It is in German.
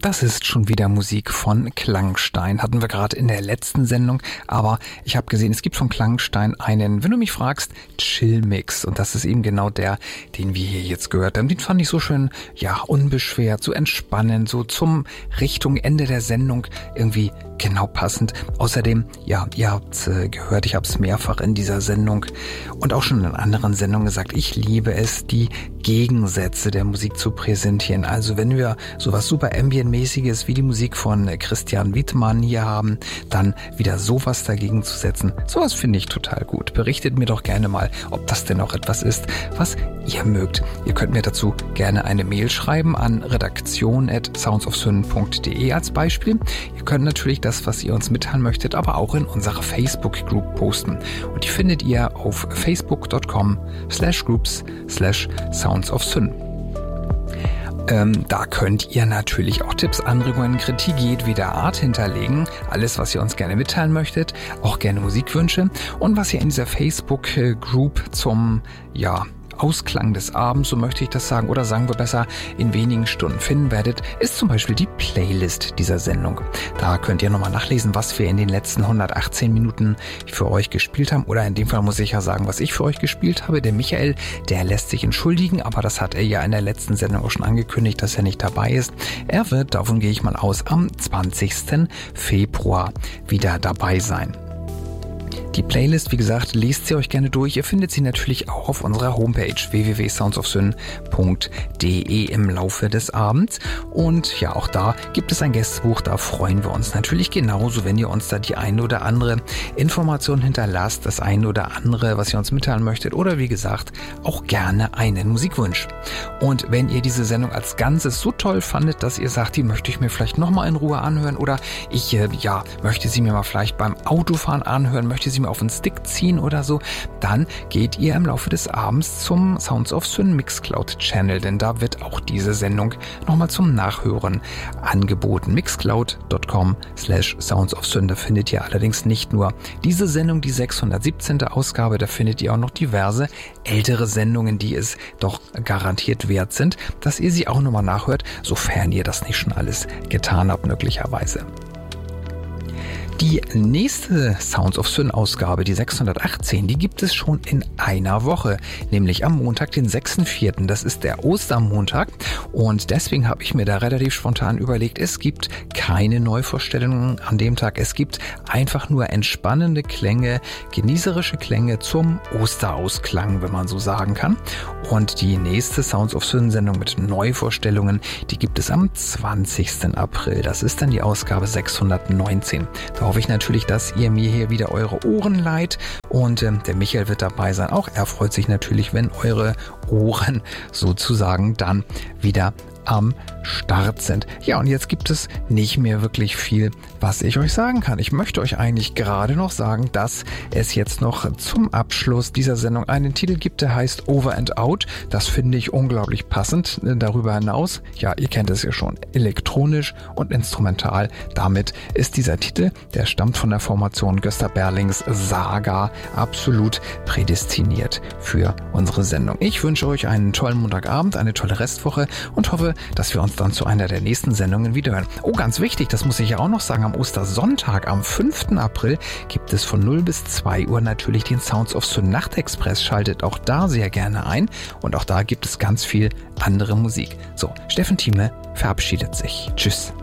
Das ist schon wieder Musik von Klangstein. Hatten wir gerade in der letzten Sendung, aber ich habe gesehen, es gibt von Klangstein einen, wenn du mich fragst, Chill-Mix. Und das ist eben genau der, den wir hier jetzt gehört haben. Den fand ich so schön, ja, unbeschwert, so entspannend, so zum Richtung Ende der Sendung irgendwie genau passend. Außerdem, ja, ihr habt gehört, ich habe es mehrfach in dieser Sendung und auch schon in anderen Sendungen gesagt, ich liebe es, die Gegensätze der Musik zu präsentieren. Also wenn wir sowas super Ambient-mäßiges wie die Musik von Christian Wittmann hier haben, dann wieder sowas dagegen zu setzen, sowas finde ich total gut. Berichtet mir doch gerne mal, ob das denn auch etwas ist, was ihr mögt. Ihr könnt mir dazu gerne eine Mail schreiben an redaktion@soundsofsyn.de als Beispiel. Ihr könnt natürlich das, was ihr uns mitteilen möchtet, aber auch in unserer Facebook-Group posten. Und die findet ihr auf facebook.com/groups/soundsofsyn. Da könnt ihr natürlich auch Tipps, Anregungen, Kritik jedweder Art hinterlegen. Alles, was ihr uns gerne mitteilen möchtet, auch gerne Musikwünsche. Und was ihr in dieser Facebook-Group zum, Ausklang des Abends, so möchte ich das sagen, oder sagen wir besser, in wenigen Stunden finden werdet, ist zum Beispiel die Playlist dieser Sendung. Da könnt ihr nochmal nachlesen, was wir in den letzten 118 Minuten für euch gespielt haben. Oder in dem Fall muss ich ja sagen, was ich für euch gespielt habe. Der Michael, der lässt sich entschuldigen, aber das hat er ja in der letzten Sendung auch schon angekündigt, dass er nicht dabei ist. Er wird, davon gehe ich mal aus, am 20. Februar wieder dabei sein. Die Playlist, wie gesagt, lest sie euch gerne durch. Ihr findet sie natürlich auch auf unserer Homepage www.soundsofsyn.de im Laufe des Abends. Und ja, auch da gibt es ein Gästebuch, da freuen wir uns natürlich genauso, wenn ihr uns da die eine oder andere Information hinterlasst, das eine oder andere, was ihr uns mitteilen möchtet oder wie gesagt, auch gerne einen Musikwunsch. Und wenn ihr diese Sendung als Ganzes so toll fandet, dass ihr sagt, die möchte ich mir vielleicht nochmal in Ruhe anhören oder ich möchte sie mir mal vielleicht beim Autofahren anhören, möchte sie mir auf den Stick ziehen oder so, dann geht ihr im Laufe des Abends zum Sounds of Syn Mixcloud Channel, denn da wird auch diese Sendung nochmal zum Nachhören angeboten. Mixcloud.com/soundsofsyn, da findet ihr allerdings nicht nur diese Sendung, die 617. Ausgabe, da findet ihr auch noch diverse ältere Sendungen, die es doch garantiert wert sind, dass ihr sie auch nochmal nachhört, sofern ihr das nicht schon alles getan habt, möglicherweise. Die nächste Sounds of Syn Ausgabe, die 618, die gibt es schon in einer Woche, nämlich am Montag, den 6.4. Das ist der Ostermontag und deswegen habe ich mir da relativ spontan überlegt, es gibt keine Neuvorstellungen an dem Tag. Es gibt einfach nur entspannende Klänge, genießerische Klänge zum Osterausklang, wenn man so sagen kann. Und die nächste Sounds of Syn Sendung mit Neuvorstellungen, die gibt es am 20. April. Das ist dann die Ausgabe 619. Da hoffe ich natürlich, dass ihr mir hier wieder eure Ohren leiht und der Michael wird dabei sein. Auch er freut sich natürlich, wenn eure Ohren sozusagen dann wieder am Start sind. Ja, und jetzt gibt es nicht mehr wirklich viel, was ich euch sagen kann. Ich möchte euch eigentlich gerade noch sagen, dass es jetzt noch zum Abschluss dieser Sendung einen Titel gibt, der heißt Over and Out. Das finde ich unglaublich passend. Darüber hinaus, ja, ihr kennt es ja schon, elektronisch und instrumental. Damit ist dieser Titel, der stammt von der Formation Gösta Berlings Saga, absolut prädestiniert für unsere Sendung. Ich wünsche euch einen tollen Montagabend, eine tolle Restwoche und hoffe, dass wir uns dann zu einer der nächsten Sendungen wiederhören. Oh, ganz wichtig, das muss ich ja auch noch sagen, am Ostersonntag, am 5. April, gibt es von 0 bis 2 Uhr natürlich den Sounds of Syn Nachtexpress. Schaltet auch da sehr gerne ein und auch da gibt es ganz viel andere Musik. So, Steffen Thieme verabschiedet sich. Tschüss.